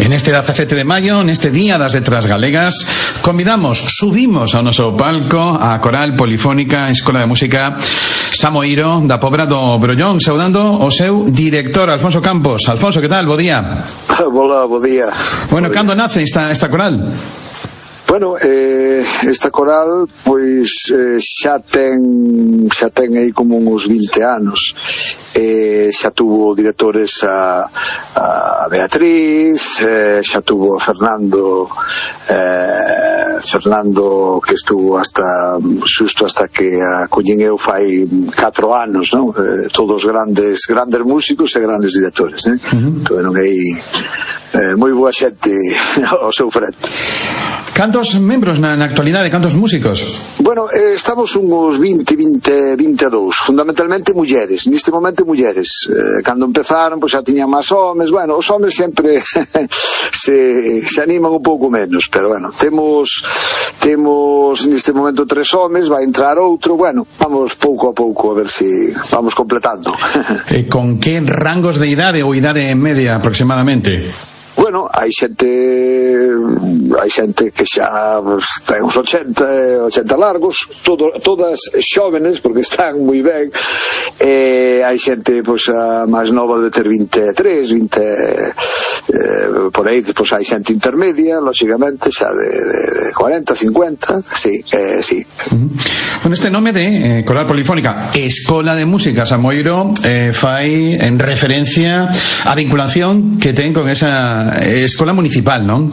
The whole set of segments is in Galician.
neste 17 de maio, neste Día das Letras Galegas, subimos ao noso palco a Coral Polifónica Escola de Música Samoiro da Pobra do Brollón, saudando o seu director, Alfonso Campos. Alfonso, que tal? Bo día. Hola, bo día. Bueno, cando nace esta coral? Bueno, esta coral pois xa ten aí como uns 20 anos. Xa tuvo directores a Beatriz, xa tuvo a Fernando que estuvo xusto hasta que a collín eu fai 4 anos, non? Todos grandes músicos e grandes directores, Tuveron aí moi boa xente ao seu frente. Cantos membros na actualidade, cantos músicos? Bueno, estamos uns 22, fundamentalmente mulleres, neste momento mulleres. Cando empezaron, pois xa tiñan máis homes, bueno, os homes sempre se animan un pouco menos, pero bueno, temos neste momento 3 homes, vai entrar outro, bueno, vamos pouco a pouco a ver se vamos completando. Con que rangos de idade ou idade media aproximadamente? Bueno, hai xente que xa ten uns 80 largos, todas xóvenes, porque están moi ben, hai xente pois máis nova de ter 23, 20, por aí, pois hai xente intermedia, lógicamente, xa de 40, 50, sí. Con este nome de Coral Polifónica Escola de Música Samoiro, fai en referencia á vinculación que ten con esa escola municipal, non?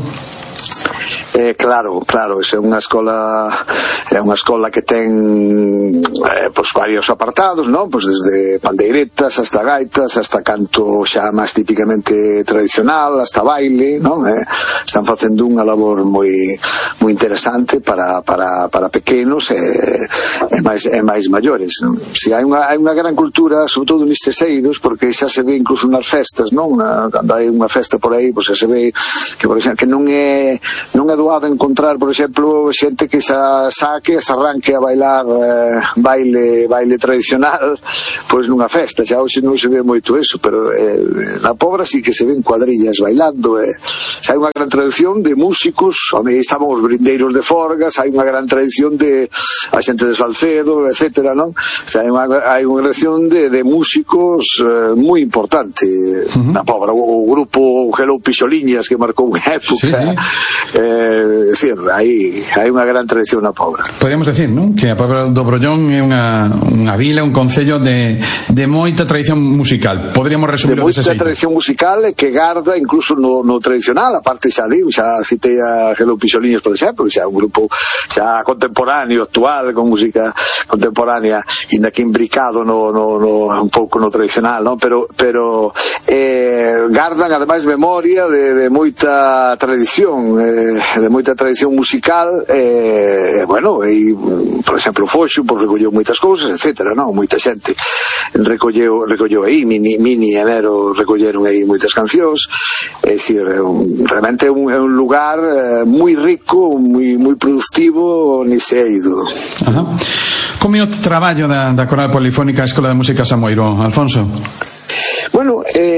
Claro, é unha escola que ten pois varios apartados, non? Pois desde pandeiretas hasta gaitas, hasta canto xa máis típicamente tradicional, hasta baile, non? Están facendo unha labor moi interesante para pequenos e máis maiores, non? Si hai unha gran cultura, sobre todo nestes eidos, porque xa se ve incluso nas festas, non? Cando hai unha festa por aí, pois xa se ve que, por exemplo, que non é doado encontrar, por exemplo, xente que se arranque a bailar baile tradicional pois nunha festa, xa hoxe non se ve moito eso, pero na Pobra sí que se ven cuadrillas bailando, xa hai unha gran tradición de músicos, estaban os brindeiros de Forgas, hai unha gran tradición de a xente de Salcedo, etcétera, non? Xa hai unha tradición de músicos moi importante na Pobra, o grupo Hello Pixoliñas que marcou unha época, sí, hai unha gran tradición na Pobra. Podríamos decir, non? Que a Pobra do Brollón é unha vila, un concello de moita tradición musical. Podríamos resumirlo dese xeito. De moita tradición musical e que garda incluso no tradicional, a parte xa citei a Hello Pixoliñas, por exemplo, que xa é un grupo xa contemporáneo, actual, con música contemporánea, inda que imbricado un pouco no tradicional, non? Pero gardan ademais memoria de moita tradición, musical, bueno, e, por exemplo, Foxo, por recolleu moitas cousas, etcétera, non? Moita xente recolleu aí, Mini e Nero recolleron aí moitas cancións, é dicir, realmente é un lugar moi rico, moi productivo nese eido. Como é o traballo da Coral Polifónica Escola de Música Samoiro, Alfonso? Bueno,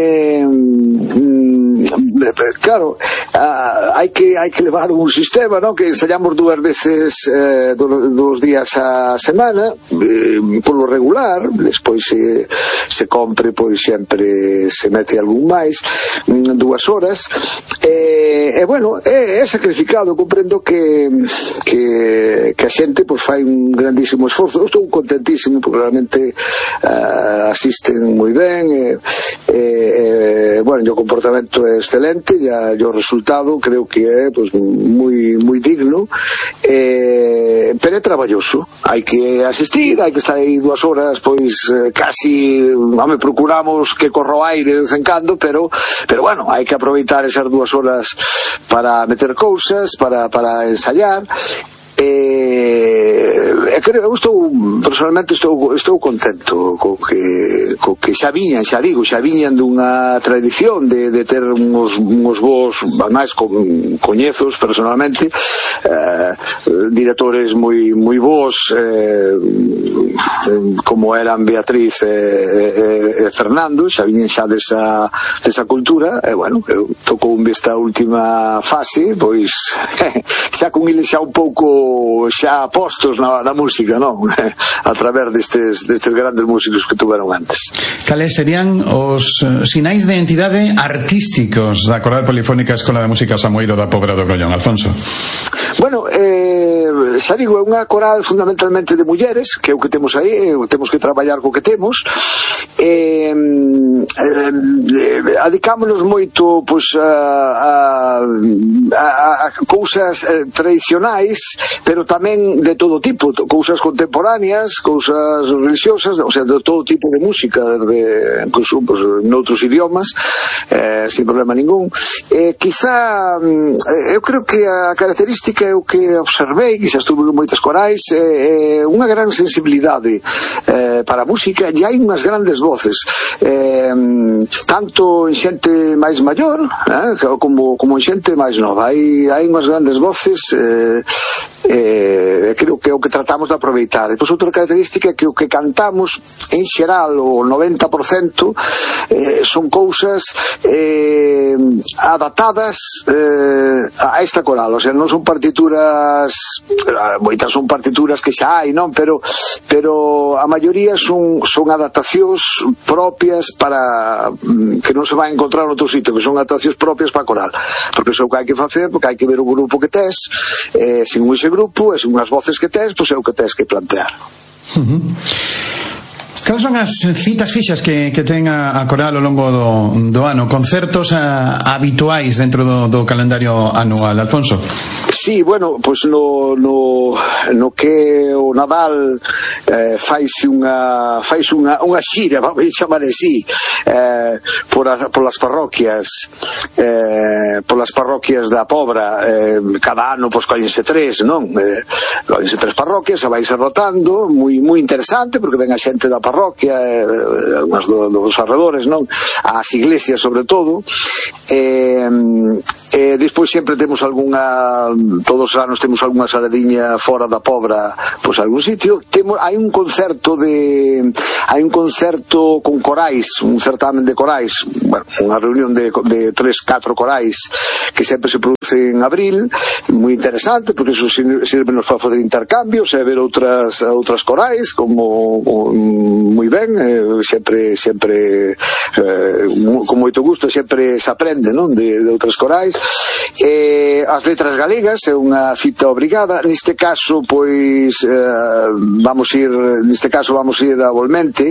claro, hai que levar un sistema, non? Que ensayamos 2 veces 2 días a semana, polo regular, despois se compre, pois sempre se mete algún máis, 2 horas, e bueno, é sacrificado. Comprendo que a xente pois fai un grandísimo esforzo. Eu estou contentísimo porque realmente asisten moi ben, bueno, o comportamento é excelente, e o resultado creo que é pois moi digno, pero é traballoso. Hai que asistir, hai que estar aí 2 horas, pois casi, procuramos que corra o aire de vez en cando, pero bueno, hai que aproveitar esas 2 horas para meter cousas, para ensayar. eu personalmente estou contento co que xa viñan dunha tradición de ter uns vos, máis coñezos personalmente, directores moi vos, como eran Beatriz e Fernando, xa viñen xa desa cultura, e bueno, eu tocou esta última fase, pois xa con eles xa un pouco xa postos na música, non? A través destes grandes músicos que tuveron antes. Cales serían os sinais de identidade artísticos da Coral Polifónica Escola de Música Samoiro da Pobra do Grollón, Alfonso? Bueno, xa digo, é unha coral fundamentalmente de mulleres, que é o que temos aí, temos que traballar co que temos, adicámonos moito pois a cousas tradicionais, pero tamén de todo tipo, cousas contemporáneas, cousas religiosas, o sea, de todo tipo de música, desde incluso pues, noutros idiomas, sin problema ningún. Quizá eu creo que a característica é o que observei, que xa estuve en moitas corais, unha gran sensibilidade para a música, e hai unhas grandes voces, tanto en xente máis maior como en xente máis nova. Hai unhas grandes voces, creo que é o que tratamos de aproveitar. Depois outra característica é que o que cantamos en xeral o 90% son cousas adaptadas a esta coral, o sea, non son partituras, moitas son partituras que xa hai, non? Pero a maioría son adaptacións propias para que non se vai encontrar en outro sitio, que son adaptacións propias para a coral, porque iso é o que hai que facer, porque hai que ver o grupo que tes, según ese grupo e según as voces que tes, pois é o que tes que plantear. Cales son as citas fixas que ten a coral ao longo do ano? Concertos habituais dentro do calendario anual, Alfonso? Sí, bueno, pois no que o Nadal faise unha xira, vamos a chamar así, polas parroquias da Pobra, cada ano pois collense 3, non? Collense 3 parroquias, se vai ser rotando, moi interesante, porque ven a xente da parroquia, unhas dos arredores, non? As iglesias sobre todo, despois sempre temos todos os anos temos algunha saladiña fora da Pobra, pois algún sitio. Hai un concerto con corais, un certamen de corais, bueno, unha reunión de 3-4 corais que sempre se produce en abril, moi interesante, porque iso sirve-nos para facer intercambios e ver outras corais, como moi ben, sempre con moito gusto, sempre se aprende, non? De outras corais. As letras galegas é unha cita obrigada. Neste caso vamos ir a Volmente,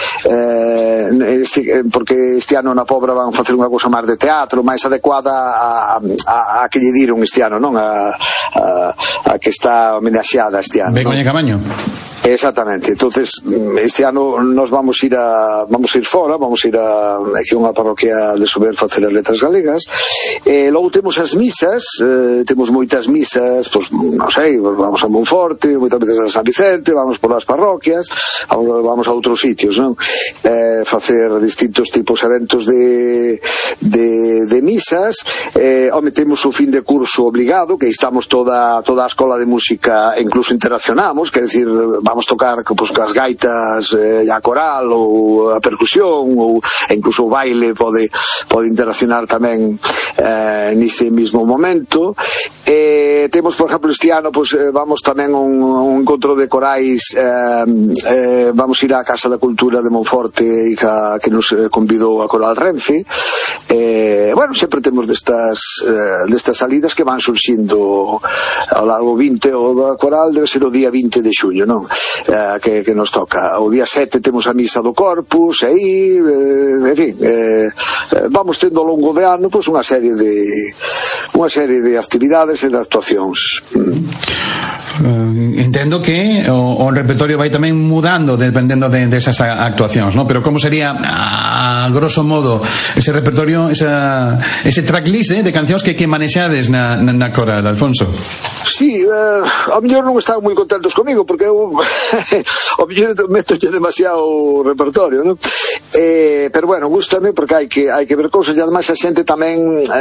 porque este ano na Pobra van facer unha cousa máis de teatro, máis adecuada a que lle diron este ano, non? A que está homenaxeada este ano. Begoña Camaño. Exactamente. Entonces este ano nos vamos ir fora, vamos ir a unha parroquia de Sober facer as letras galegas. Logo temos as misas, temos moitas misas, pois non sei, vamos a Monforte, moitas veces a San Vicente, vamos polas parroquias, vamos a outros sitios, non? Facer distintos tipos de eventos de misas. Temos o fin de curso obligado, que estamos toda a escola de música, incluso interaccionamos, quer decir, vamos tocar pues, as gaitas a coral ou a percusión, ou incluso o baile pode interaccionar tamén nese mismo momento. Temos, por exemplo, este ano pues, vamos tamén a un encontro de corais, vamos ir á Casa da Cultura de Monforte, que nos convidou a Coral Renfe. Bueno, sempre temos destas salidas que van surxindo ao largo 20, o da coral debe ser o día 20 de xuño, non? Que nos toca. O día 7 temos a misa do Corpus, aí, en fin, vamos tendo ao longo de ano pues, unha serie de actividades e de actuacións. Entendo que o repertorio vai tamén mudando dependendo de esas actuacións, ¿no? Pero como sería a grosso modo ese repertorio, ese tracklist de cancións que manexades na coral, Alfonso? Sí, ao mellor non están moi contentos comigo porque eu ao mellor metolle demasiado repertorio, ¿no? Pero bueno, gústame porque hai que ver cousas e ademais a xente tamén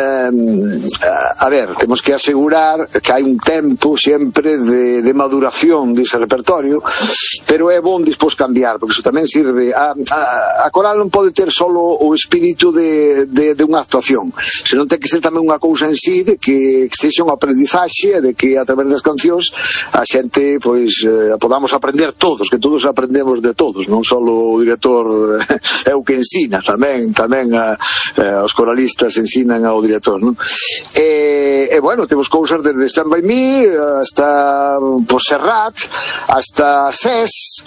a ver, temos que asegurar que hai un tempo sempre de maduración dese repertorio, pero é bon despois cambiar, porque iso tamén sirve a coral non pode ter solo o espírito de unha actuación, senón ten que ser tamén unha cousa en sí de que sexa unha aprendizaxe, de que a través das cancións a xente pois podamos aprender todos, que todos aprendemos de todos, non só o director é o que ensina, tamén os coralistas ensinan ao director, non? E bueno, temos cousas desde Stand By Me hasta Serrat, hasta SES,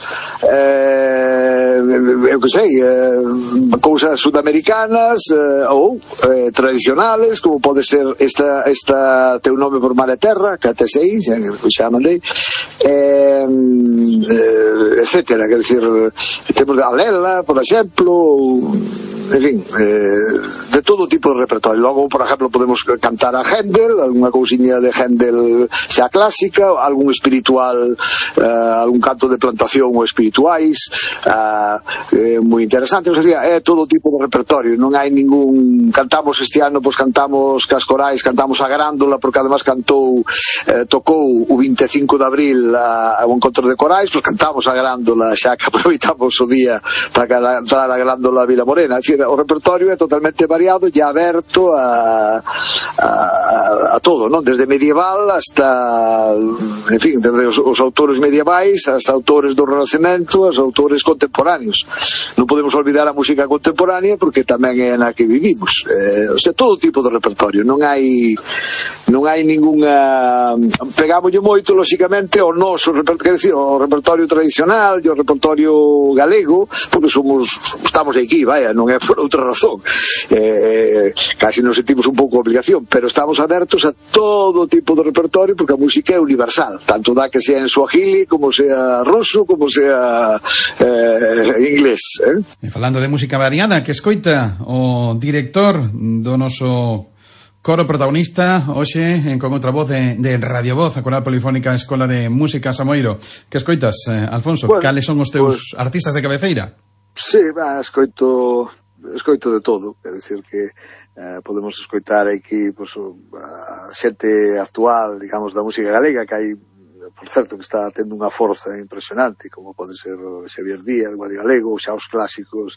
eu que sei, cousas sudamericanas ou tradicionales, como pode ser esta Teu Nome por Mar e Terra, que até sei, xa mandei, etcétera, quer dizer, temos a Lela, por exemplo, en fin, de todo tipo de repertorio. Logo, por exemplo, podemos cantar a Händel, algunha cousiña de Händel xa clásica, algún espiritual, algún canto de plantación ou espirituais, moi interesante. É todo tipo de repertorio, non hai ningún. Cantamos este ano, pois cantamos cas corais, cantamos a Grándola, porque además tocou o 25 de abril a un encontro de corais, pois cantamos a Grándola, xa que aproveitamos o día para cantar a Grándola a Vila Morena. É dicir, o repertorio é totalmente variado e aberto a todo, non? Desde medieval hasta, en fin, desde os autores medievais hasta autores do Renacemento, os autores contemporáneos. Non podemos olvidar a música contemporánea porque tamén é na que vivimos. O sea, todo tipo de repertorio. Non hai ningunha. Pegámoslle moito, lóxicamente, o noso repertorio, quer dizer, o repertorio tradicional e o repertorio galego, porque estamos aquí, vaya, non é por outra razón, casi nos sentimos un pouco obligación, pero estamos abertos a todo tipo de repertorio porque a música é universal, tanto dá que sea en suajili como sea ruso, como sea inglés. E falando de música variada, que escoita o director do noso coro protagonista hoxe con outra voz de Radio Voz, a Coral Polifónica Escola de Música Samoiro. Que escoitas, Alfonso? Bueno, cales son os teus artistas de cabeceira? Sí, escoito de todo, quer dizer que podemos escoitar aquí pues, a xente actual, digamos, da música galega, que hai, por certo, que está tendo unha forza impresionante, como pode ser Xavier Díaz, Guadi Galego, xa os clásicos,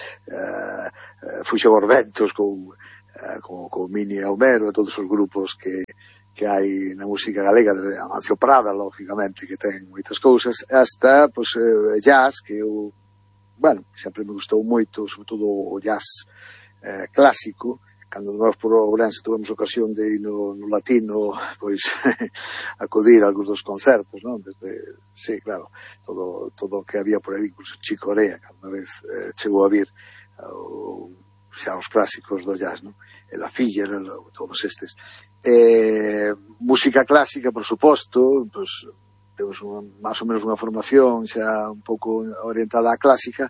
Fuxo Gorventos, con Mini e Homero, todos os grupos que hai na música galega, desde Amancio Prada, lógicamente, que ten moitas cousas, hasta pues, jazz, que eu bueno, sempre me gustou moito, sobre todo o jazz clásico. Cando nós por Ourense tivemos ocasión de ir no Latino, pois acudir a algúns dos concertos, non? Sí, claro, todo o que había por aí, incluso Chico Corea, que unha vez chegou a vir xa os clásicos do jazz, non? E La Filler, todos estes. Música clásica, por suposto, pois temos máis ou menos unha formación xa un pouco orientada á clásica,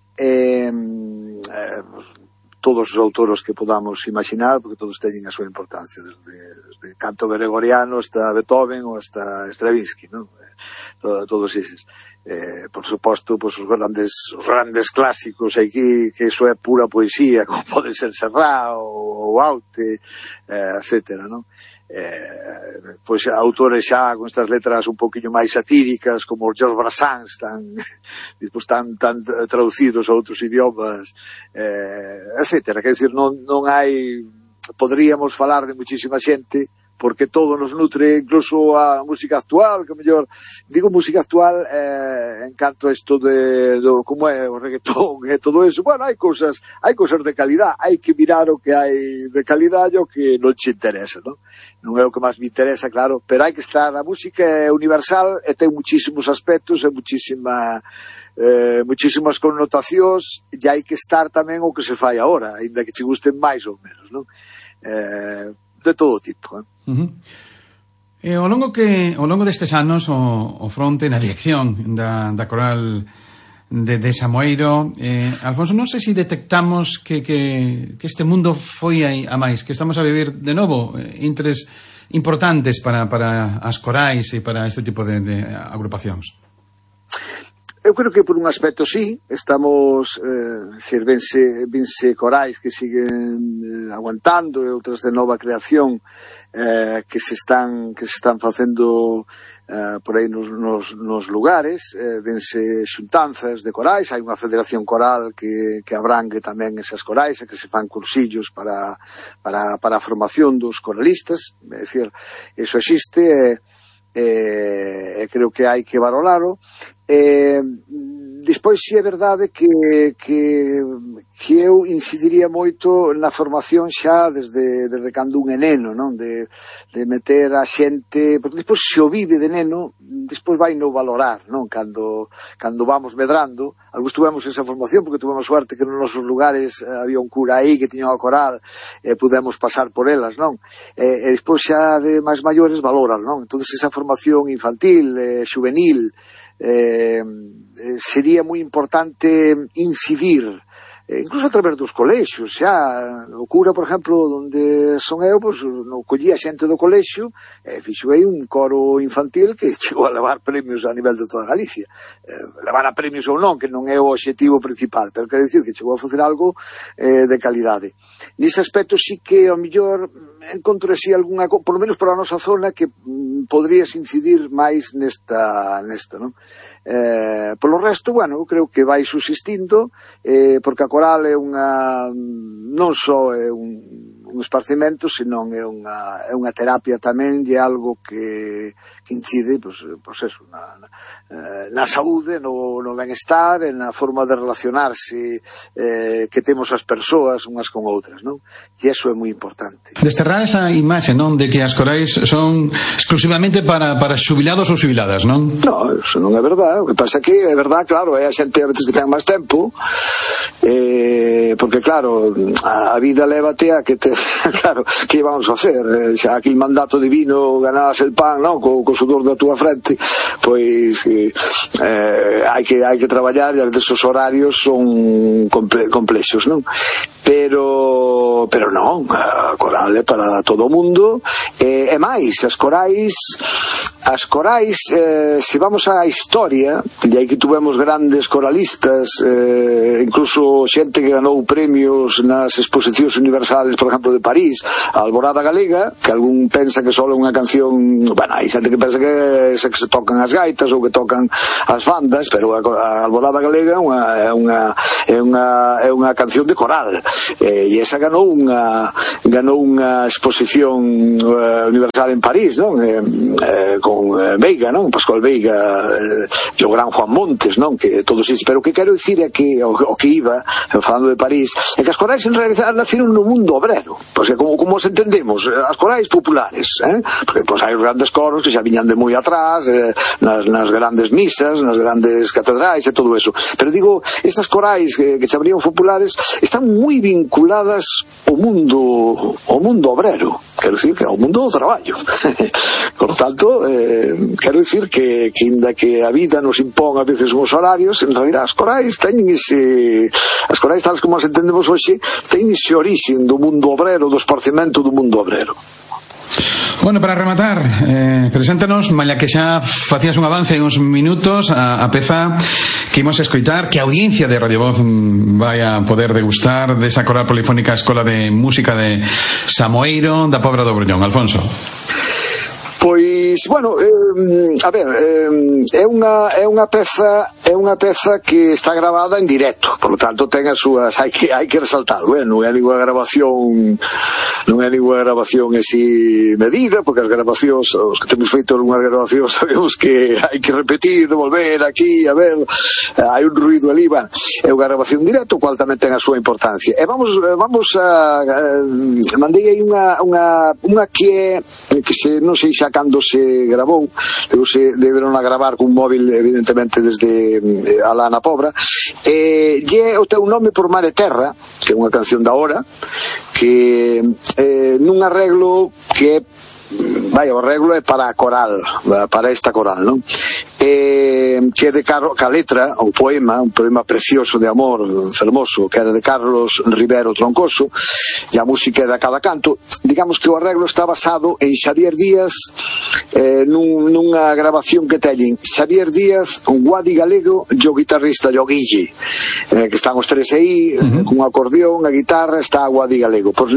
todos os autores que podamos imaginar, porque todos teñen a súa importancia, desde canto gregoriano hasta Beethoven ou hasta Stravinsky, non? Todos eses. Por suposto, pues, os grandes clásicos aquí, que iso é pura poesía, como pode ser Serrat ou Aute, etcétera, non? Pois autores xa con estas letras un poquinho máis satíricas como os Georges Brassens tan traducidos a outros idiomas, etcétera. Quer dizer, non hai, poderíamos falar de muchísima xente porque todo nos nutre, incluso a música actual, que mellor digo música actual en canto a isto de como é o reggaetón e todo eso. Bueno, hai cousas de calidad, hai que mirar o que hai de calidad e o que non te interesa, non? Non é o que máis me interesa, claro, pero hai que estar, a música é universal e ten muchísimos aspectos e muchísimas connotacións e hai que estar tamén o que se fai agora, ainda que che gusten máis ou menos, non? De todo tipo, Ao longo destes anos o fronte na dirección da coral de Samoeiro, Alfonso, non sei se detectamos que este mundo foi a máis, que estamos a vivir de novo intres importantes para as corais e para este tipo de agrupacións. Eu creo que por un aspecto sí, estamos, vense corais que siguen aguantando e outras de nova creación que se están facendo por aí nos lugares, vense xuntanzas de corais, hai unha federación coral que abrangue tamén esas corais e que se fan cursillos para a formación dos coralistas, é dicir, iso existe e creo que hai que valoralo. Despois si é verdade que eu incidiría moito na formación xa desde cando un é neno, non? De meter a xente, porque despois se o vive de neno, despois vai no valorar, non? Cando vamos medrando, algúns tuvemos esa formación porque tuvemos suerte que nos nosos lugares había un cura aí que tiña a coral e pudemos pasar por elas, non? E despois xa de máis maiores valoran, non? Entón esa formación infantil, juvenil, sería moi importante incidir incluso a través dos colexios, xa o cura, por exemplo, onde son eu, pois, no collía xente do colexio e fixo aí un coro infantil que chegou a levar premios a nivel de toda Galicia. Levar a premios ou non, que non é o obxectivo principal, pero quero dicir que chegou a facer algo de calidade. Nese aspecto sí que ao mellor encontro así algunha, por lo menos para a nosa zona, que podrías incidir máis nesto, non? Polo resto, bueno, eu creo que vai subsistindo, porque a coral é unha, non só é un esparcimento, senón é unha terapia tamén, e algo que incide, pois eso, na saúde, no benestar, e na forma de relacionarse que temos as persoas unhas con outras, non? E iso é moi importante. Desterrar esa imaxe, non, de que as corais son exclusivamente para xubilados ou xubiladas, non? Non, eso non é verdade. O que pasa é que é verdade, claro, é a xente a veces que ten máis tempo, porque claro, a vida lévate a que claro, que vamos a hacer? Xa aquel mandato divino, ganarás el pan, non? Co sudor da túa frente, pois hai que traballar, e a veces os horarios son complexos, non? Pero non, a coral é para todo o mundo, e máis, as corais, se vamos á historia, e aí que tuvemos grandes coralistas, incluso xente que ganou premios nas exposicións universales, por exemplo, de París, a Alborada Galega, que algún pensa que só é unha canción, bueno, hai xente que pensa que se tocan as gaitas ou que tocan as bandas, pero a Alborada Galega é unha canción de coral, e esa ganou unha exposición universal en París, non? Con Veiga, non? Pascual Veiga e o gran Juan Montes, non? Que todos isto, pero o que quero dicir é que o que iba falando de París é que as corais en realidad naceron no mundo obrero, porque como os entendemos, as corais populares, porque pois hai os grandes coros que xa viñan de moi atrás, nas grandes misas, nas grandes catedrais e todo eso, pero digo, estas corais que chamaríamos populares están moi vinculadas ao mundo obrero, quero dicir que ao mundo do traballo. Por tanto, quero dicir que inda que a vida nos impón a veces uns horarios, en realidad as corais teñen as corais tales como as entendemos hoxe, teñen ese orixen do mundo obrero, do esparcimento do mundo obrero. Bueno, para rematar, preséntanos, malla que xa facías un avance en uns minutos, a peza que imos escoitar, que a audiencia de Radio Voz vai a poder degustar desa coral polifónica Escola de Música de Samoeiro da Pobra do Brollón. Alfonso. Pois, bueno, a ver, é unha peza que está grabada en directo, por lo tanto ten as súas, hai que resaltarlo, non é ninguna grabación así medida, porque as grabacións, os que temos feito algunhas grabacións, sabemos que hai que repetir, volver aquí, a ver, hai un ruido ali, bueno, é unha grabación directo, cual tamén ten a súa importancia. E vamos a mandei aí unha que se non sei xa cando se grabou, deberon a gravar cun móvil evidentemente desde alá na Pobra, e o teu nome por mar e terra, que é unha canción da hora, que nun arreglo que é vai, o arreglo é para a coral, para esta coral, non? Que é de ca letra, o poema, un poema precioso de amor, fermoso, que era de Carlos Rivero Troncoso, e a música é de cada canto. Digamos que o arreglo está basado en Xavier Díaz, nunha grabación que teñen Xavier Díaz, un Guadi Galego e o guitarrista Yoguille, que están os tres aí, con un acordeón, a guitarra, está a Guadi Galego. Pois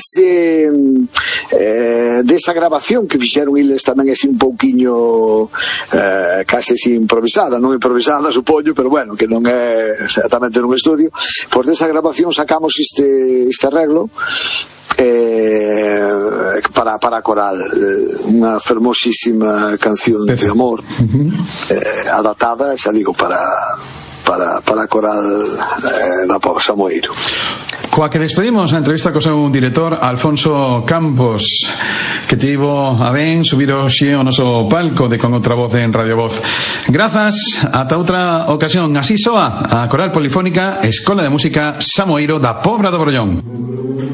desa grabación que fixeron eles tamén así un pouquiño case así improvisada, non improvisada supoño, pero bueno, que non é exactamente nun estudio. Pois desa grabación sacamos este arreglo para a coral, unha fermosísima canción de amor, adaptada, xa digo, para a coral da Pobra Samoeiro. Coa que despedimos a entrevista co seu director Alfonso Campos, que tivo a ben subir hoxe ao noso palco de Con Outra Voz en Radio Voz. Grazas, ata outra ocasión. Así soa a Coral Polifónica Escola de Música Samoeiro da Pobra do Brollón.